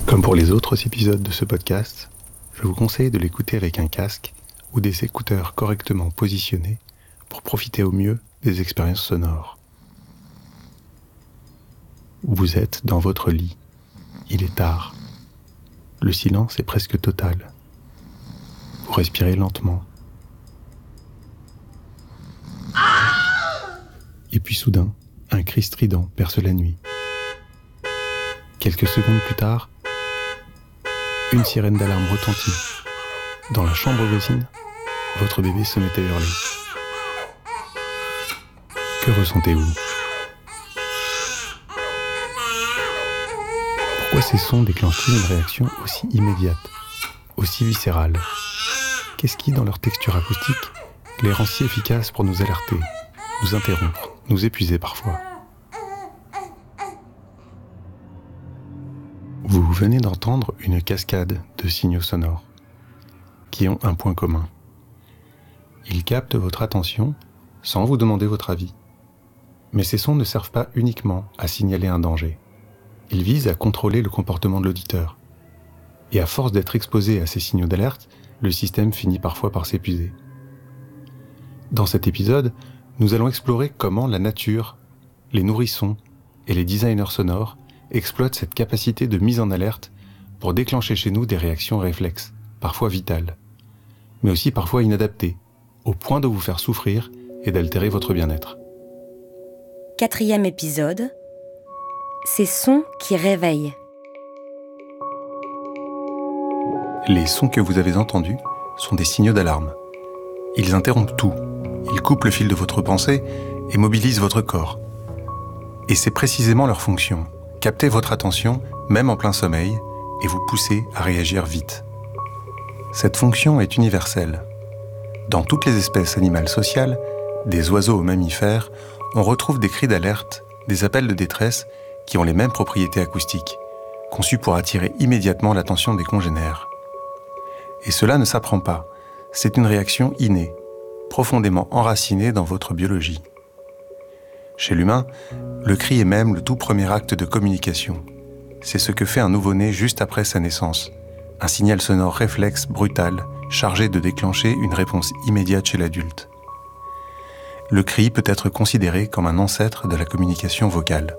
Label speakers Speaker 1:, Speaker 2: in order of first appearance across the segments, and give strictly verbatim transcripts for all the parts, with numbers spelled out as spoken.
Speaker 1: Comme pour les autres épisodes de ce podcast, je vous conseille de l'écouter avec un casque ou des écouteurs correctement positionnés pour profiter au mieux des expériences sonores. Vous êtes dans votre lit. Il est tard. Le silence est presque total. Vous respirez lentement. Et puis soudain, un cri strident perce la nuit. Quelques secondes plus tard, une sirène d'alarme retentit. Dans la chambre voisine, votre bébé se met à hurler. Que ressentez-vous ? Pourquoi ces sons déclenchent-ils une réaction aussi immédiate, aussi viscérale ? Qu'est-ce qui, dans leur texture acoustique, les rend si efficaces pour nous alerter, nous interrompre, nous épuiser parfois ? Vous venez d'entendre une cascade de signaux sonores qui ont un point commun. Ils captent votre attention sans vous demander votre avis. Mais ces sons ne servent pas uniquement à signaler un danger. Ils visent à contrôler le comportement de l'auditeur. Et à force d'être exposé à ces signaux d'alerte, le système finit parfois par s'épuiser. Dans cet épisode, nous allons explorer comment la nature, les nourrissons et les designers sonores exploitent cette capacité de mise en alerte pour déclencher chez nous des réactions réflexes, parfois vitales, mais aussi parfois inadaptées, au point de vous faire souffrir et d'altérer votre bien-être.
Speaker 2: Quatrième épisode, ces sons qui réveillent.
Speaker 1: Les sons que vous avez entendus sont des signaux d'alarme. Ils interrompent tout, ils coupent le fil de votre pensée et mobilisent votre corps. Et c'est précisément leur fonction. Captez votre attention, même en plein sommeil, et vous poussez à réagir vite. Cette fonction est universelle. Dans toutes les espèces animales sociales, des oiseaux aux mammifères, on retrouve des cris d'alerte, des appels de détresse qui ont les mêmes propriétés acoustiques, conçus pour attirer immédiatement l'attention des congénères. Et cela ne s'apprend pas, c'est une réaction innée, profondément enracinée dans votre biologie. Chez l'humain, le cri est même le tout premier acte de communication. C'est ce que fait un nouveau-né juste après sa naissance. Un signal sonore réflexe brutal, chargé de déclencher une réponse immédiate chez l'adulte. Le cri peut être considéré comme un ancêtre de la communication vocale.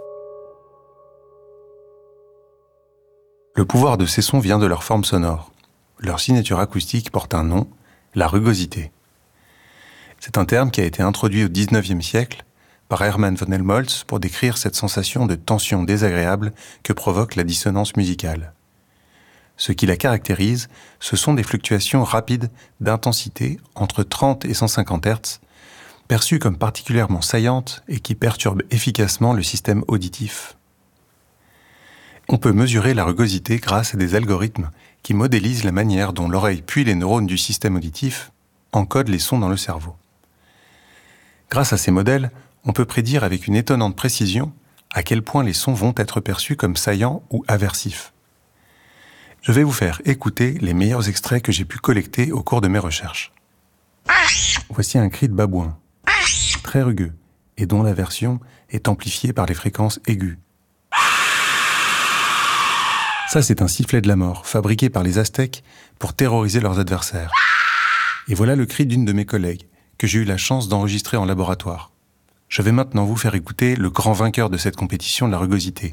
Speaker 1: Le pouvoir de ces sons vient de leur forme sonore. Leur signature acoustique porte un nom, la rugosité. C'est un terme qui a été introduit au dix-neuvième siècle par Hermann von Helmholtz pour décrire cette sensation de tension désagréable que provoque la dissonance musicale. Ce qui la caractérise, ce sont des fluctuations rapides d'intensité entre trente et cent cinquante hertz, perçues comme particulièrement saillantes et qui perturbent efficacement le système auditif. On peut mesurer la rugosité grâce à des algorithmes qui modélisent la manière dont l'oreille puis les neurones du système auditif encodent les sons dans le cerveau. Grâce à ces modèles, on peut prédire avec une étonnante précision à quel point les sons vont être perçus comme saillants ou aversifs. Je vais vous faire écouter les meilleurs extraits que j'ai pu collecter au cours de mes recherches. Voici un cri de babouin, très rugueux, et dont la version est amplifiée par les fréquences aiguës. Ça, c'est un sifflet de la mort, fabriqué par les Aztèques pour terroriser leurs adversaires. Et voilà le cri d'une de mes collègues, que j'ai eu la chance d'enregistrer en laboratoire. Je vais maintenant vous faire écouter le grand vainqueur de cette compétition de la rugosité.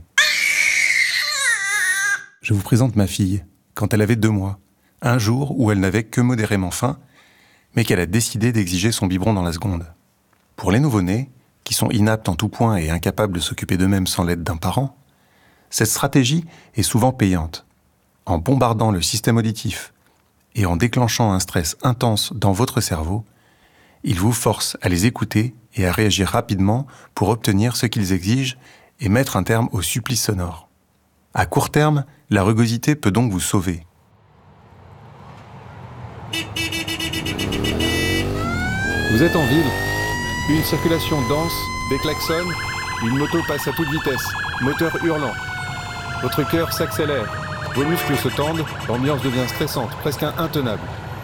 Speaker 1: Je vous présente ma fille, quand elle avait deux mois, un jour où elle n'avait que modérément faim, mais qu'elle a décidé d'exiger son biberon dans la seconde. Pour les nouveau-nés, qui sont inaptes en tout point et incapables de s'occuper d'eux-mêmes sans l'aide d'un parent, cette stratégie est souvent payante. En bombardant le système auditif et en déclenchant un stress intense dans votre cerveau, ils vous forcent à les écouter et à réagir rapidement pour obtenir ce qu'ils exigent et mettre un terme au supplice sonore. À court terme, la rugosité peut donc vous sauver.
Speaker 3: Vous êtes en ville, une circulation dense, des klaxons, une moto passe à toute vitesse, moteur hurlant. Votre cœur s'accélère, vos muscles se tendent, l'ambiance devient stressante, presque intenable.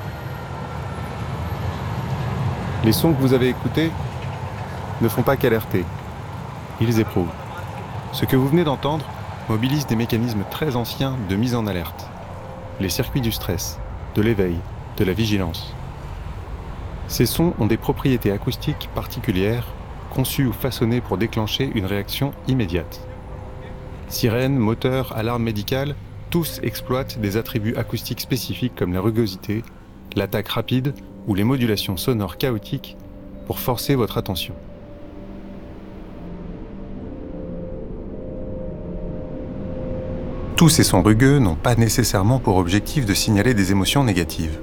Speaker 3: Les sons que vous avez écoutés ne font pas qu'alerter. Ils éprouvent. Ce que vous venez d'entendre mobilisent des mécanismes très anciens de mise en alerte. Les circuits du stress, de l'éveil, de la vigilance. Ces sons ont des propriétés acoustiques particulières, conçues ou façonnées pour déclencher une réaction immédiate. Sirènes, moteurs, alarmes médicales, tous exploitent des attributs acoustiques spécifiques comme la rugosité, l'attaque rapide ou les modulations sonores chaotiques pour forcer votre attention.
Speaker 1: Tous ces sons rugueux n'ont pas nécessairement pour objectif de signaler des émotions négatives.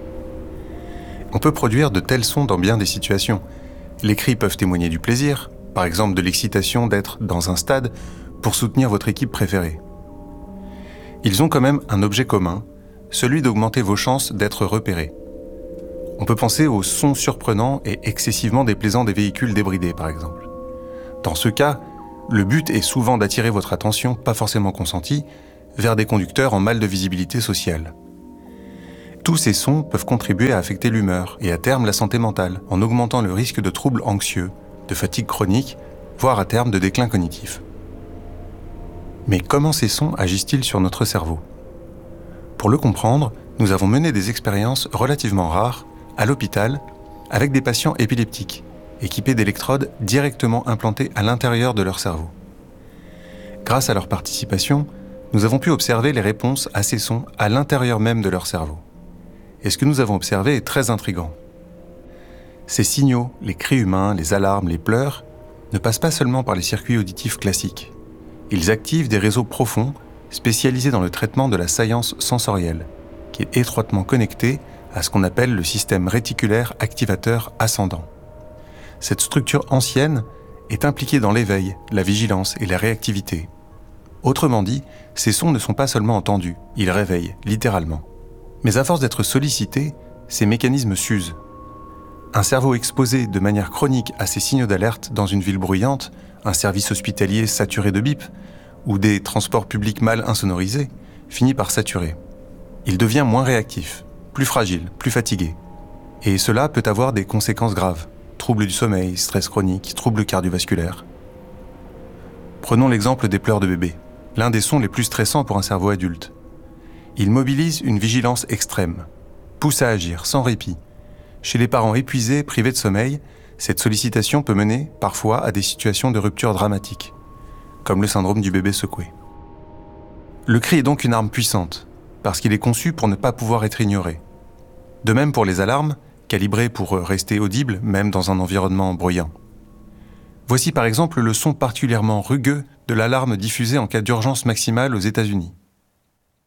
Speaker 1: On peut produire de tels sons dans bien des situations. Les cris peuvent témoigner du plaisir, par exemple de l'excitation d'être dans un stade pour soutenir votre équipe préférée. Ils ont quand même un objet commun, celui d'augmenter vos chances d'être repérés. On peut penser aux sons surprenants et excessivement déplaisants des véhicules débridés, par exemple. Dans ce cas, le but est souvent d'attirer votre attention, pas forcément consentie, vers des conducteurs en mal de visibilité sociale. Tous ces sons peuvent contribuer à affecter l'humeur et à terme la santé mentale, en augmentant le risque de troubles anxieux, de fatigue chronique, voire à terme de déclin cognitif. Mais comment ces sons agissent-ils sur notre cerveau ? Pour le comprendre, nous avons mené des expériences relativement rares à l'hôpital avec des patients épileptiques, équipés d'électrodes directement implantées à l'intérieur de leur cerveau. Grâce à leur participation, nous avons pu observer les réponses à ces sons à l'intérieur même de leur cerveau. Et ce que nous avons observé est très intriguant. Ces signaux, les cris humains, les alarmes, les pleurs, ne passent pas seulement par les circuits auditifs classiques. Ils activent des réseaux profonds spécialisés dans le traitement de la saillance sensorielle, qui est étroitement connecté à ce qu'on appelle le système réticulaire activateur ascendant. Cette structure ancienne est impliquée dans l'éveil, la vigilance et la réactivité. Autrement dit, ces sons ne sont pas seulement entendus, ils réveillent, littéralement. Mais à force d'être sollicités, ces mécanismes s'usent. Un cerveau exposé de manière chronique à ces signaux d'alerte dans une ville bruyante, un service hospitalier saturé de bips, ou des transports publics mal insonorisés, finit par saturer. Il devient moins réactif, plus fragile, plus fatigué. Et cela peut avoir des conséquences graves. Troubles du sommeil, stress chronique, troubles cardiovasculaires. Prenons l'exemple des pleurs de bébé, l'un des sons les plus stressants pour un cerveau adulte. Il mobilise une vigilance extrême, pousse à agir sans répit. Chez les parents épuisés, privés de sommeil, cette sollicitation peut mener parfois à des situations de rupture dramatiques, comme le syndrome du bébé secoué. Le cri est donc une arme puissante, parce qu'il est conçu pour ne pas pouvoir être ignoré. De même pour les alarmes, calibrées pour rester audibles même dans un environnement bruyant. Voici par exemple le son particulièrement rugueux de l'alarme diffusée en cas d'urgence maximale aux États-Unis.